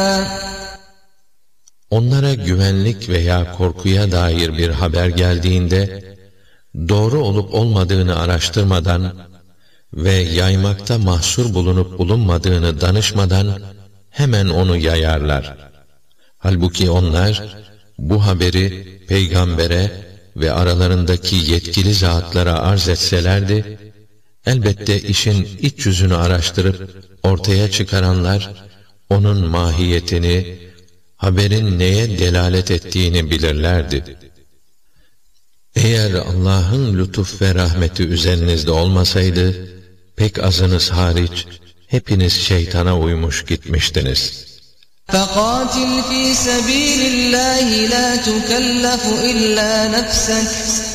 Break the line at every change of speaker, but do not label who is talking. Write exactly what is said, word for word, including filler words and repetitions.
Onlara güvenlik veya korkuya dair bir haber geldiğinde, doğru olup olmadığını araştırmadan ve yaymakta mahsur bulunup bulunmadığını danışmadan hemen onu yayarlar. Halbuki onlar bu haberi peygambere ve aralarındaki yetkili zatlara arz etselerdi, elbette işin iç yüzünü araştırıp ortaya çıkaranlar, onun mahiyetini, haberin neye delalet ettiğini bilirlerdi. Eğer Allah'ın lütuf ve rahmeti üzerinizde olmasaydı, pek azınız hariç, hepiniz şeytana uymuş gitmiştiniz.
فَقَاتِلْ فِي سَبِيلِ اللّٰهِ لَا تُكَلَّفُ إِلَّا نَفْسَكَ